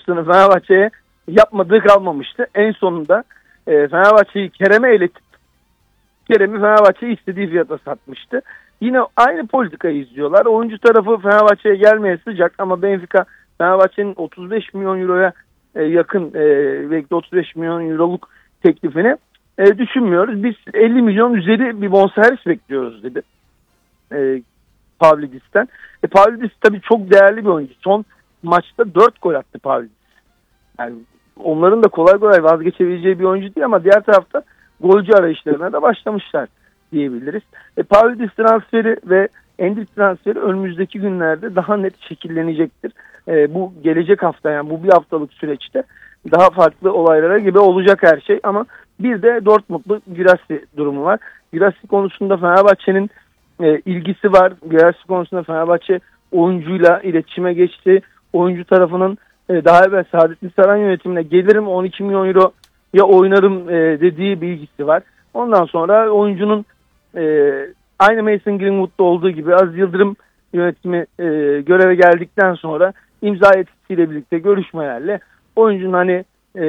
yaptığını Fenerbahçe'ye yapmadığı kalmamıştı. En sonunda Fenerbahçe'yi Kerem'e eletip Kerem'i Fenerbahçe'yi istediği fiyata satmıştı. Yine aynı politikayı izliyorlar. Oyuncu tarafı Fenerbahçe'ye gelmeye sıcak ama Benfica Fenerbahçe'nin 35 milyon euroya yakın belki 35 milyon euroluk teklifini düşünmüyoruz. Biz 50 milyon üzeri bir bonservis bekliyoruz dedi Pavlidis'ten. Pavlidis tabii çok değerli bir oyuncu. Son maçta 4 gol attı Pavlidis. Yani onların da kolay kolay vazgeçebileceği bir oyuncu değil ama diğer tarafta golcü arayışlarına da başlamışlar diyebiliriz. Pavlidis transferi ve Endrick transferi önümüzdeki günlerde daha net şekillenecektir. Bu gelecek hafta, yani bu bir haftalık süreçte daha farklı olaylara gibi olacak her şey ama bir de Dortmund'lu Guirassy durumu var. Guirassy konusunda Fenerbahçe'nin ilgisi var. Guirassy konusunda Fenerbahçe oyuncuyla iletişime geçti. Oyuncu tarafının daha evvel Saadettin Saran yönetimine gelirim 12 milyon euro ya oynarım dediği bilgisi var. Ondan sonra oyuncunun aynı Mason Greenwood'da olduğu gibi Aziz Yıldırım yönetimi göreve geldikten sonra imza yetkisiyle birlikte görüşmelerle oyuncunun hani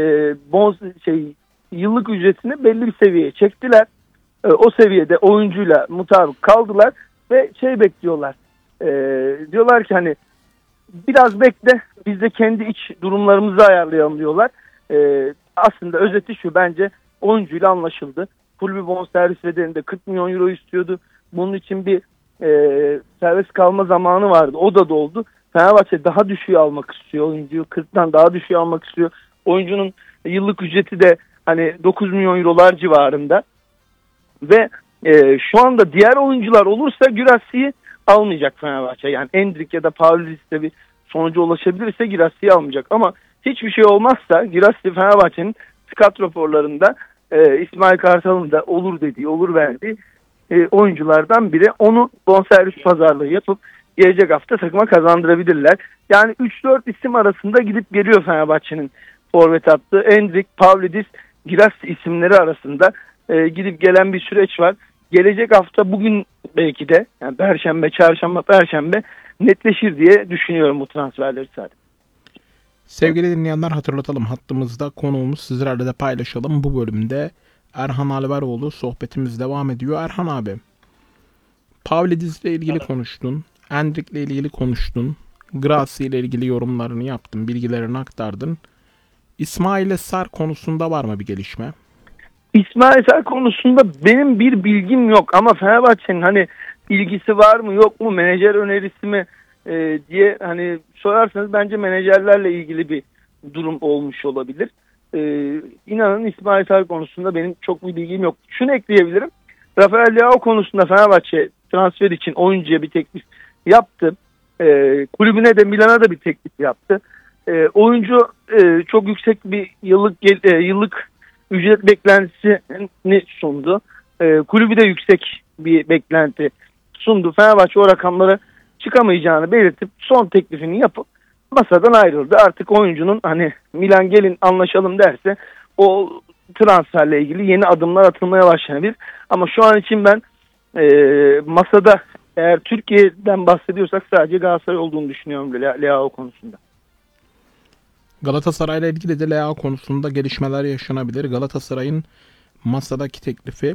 yıllık ücretini belli bir seviyeye çektiler. O seviyede oyuncuyla mutabık kaldılar ve bekliyorlar. Diyorlar ki hani biraz bekle, biz de kendi iç durumlarımızı ayarlayalım diyorlar. Aslında özeti şu, bence oyuncuyla anlaşıldı. Kulübü bonservis bedelinde 40 milyon euro istiyordu. Bunun için bir servis kalma zamanı vardı. O da doldu. Fenerbahçe daha düşüğü almak istiyor oyuncuyu. 40'tan daha düşüğü almak istiyor. Oyuncunun yıllık ücreti de hani 9 milyon eurolar civarında. Ve şu anda diğer oyuncular olursa Guirassy'yi almayacak Fenerbahçe. Yani Endrick ya da Pavlidis'te bir sonuca ulaşabilirse Guirassy'yi almayacak. Ama hiçbir şey olmazsa Guirassy Fenerbahçe'nin scout raporlarında İsmail Kartal'ın da olur dediği, olur verdiği oyunculardan biri. Onu bonservis pazarlığı yapıp gelecek hafta takıma kazandırabilirler. Yani 3-4 isim arasında gidip geliyor Fenerbahçe'nin forvet hattı. Endrick, Pavlidis, Guirassy isimleri arasında gidip gelen bir süreç var. Gelecek hafta bugün belki de yani Perşembe, Çarşamba, Perşembe netleşir diye düşünüyorum bu transferleri sadece. Sevgili dinleyenler, hatırlatalım, hattımızda konuğumuz, sizlerle de paylaşalım. Bu bölümde Erhan Alveroğlu, sohbetimiz devam ediyor. Erhan abi, Pavlidis ile ilgili konuştun, Endrick ile ilgili konuştun, Guirassy ile ilgili yorumlarını yaptın, bilgilerini aktardın. İsmail Sarr konusunda var mı bir gelişme? İsmail Sarr konusunda benim bir bilgim yok ama Fenerbahçe'nin hani ilgisi var mı yok mu, menajer önerisi mi diye hani sorarsanız bence menajerlerle ilgili bir durum olmuş olabilir. İnanın İsmail Sarr konusunda benim çok bir bilgim yok. Şunu ekleyebilirim. Rafael Leao konusunda Fenerbahçe transfer için oyuncuya bir teklif yaptı. Kulübüne de, Milan'a da bir teklif yaptı. Oyuncu çok yüksek bir yıllık ücret beklentisini sundu. Kulübü de yüksek bir beklenti sundu. Fenerbahçe o rakamlara çıkamayacağını belirtip son teklifini yapıp masadan ayrıldı. Artık oyuncunun hani Milan gelin anlaşalım derse o transferle ilgili yeni adımlar atılmaya başlanabilir. Ama şu an için ben masada, eğer Türkiye'den bahsediyorsak, sadece Galatasaray olduğunu düşünüyorum Leao konusunda. Galatasaray'la ilgili de Leao konusunda gelişmeler yaşanabilir. Galatasaray'ın masadaki teklifi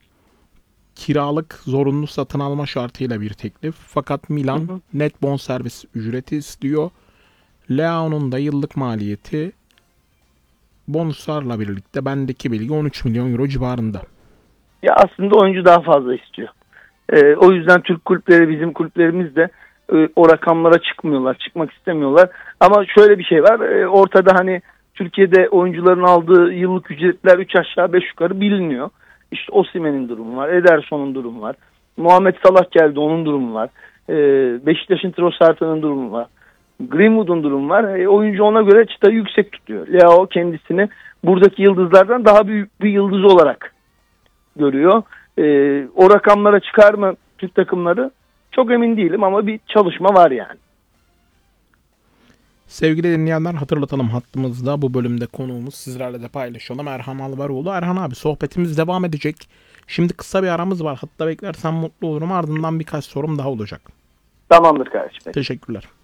kiralık zorunlu satın alma şartıyla bir teklif. Fakat Milan net bonservis ücreti istiyor. Leao'nun da yıllık maliyeti bonuslarla birlikte bendeki bilgi 13 milyon euro civarında. Ya aslında oyuncu daha fazla istiyor. O yüzden Türk kulüpleri, bizim kulüplerimiz de o rakamlara çıkmıyorlar, çıkmak istemiyorlar. Ama şöyle bir şey var, ortada hani Türkiye'de oyuncuların aldığı yıllık ücretler 3 aşağı 5 yukarı biliniyor. İşte Osimhen'in durumu var, Ederson'un durumu var, Muhammed Salah geldi, onun durumu var, Beşiktaş'ın Trossard'ın durumu var, Greenwood'un durumu var. Oyuncu ona göre çıtayı yüksek tutuyor. Leao kendisini buradaki yıldızlardan daha büyük bir yıldız olarak görüyor. O rakamlara çıkar mı Türk takımları? Çok emin değilim ama bir çalışma var yani. Sevgili dinleyenler, hatırlatalım, hattımızda bu bölümde konuğumuz, sizlerle de paylaşalım, Erhan Alveroğlu. Erhan abi, sohbetimiz devam edecek. Şimdi kısa bir aramız var. Hatta beklersen mutlu olurum. Ardından birkaç sorum daha olacak. Tamamdır kardeşim. Teşekkürler.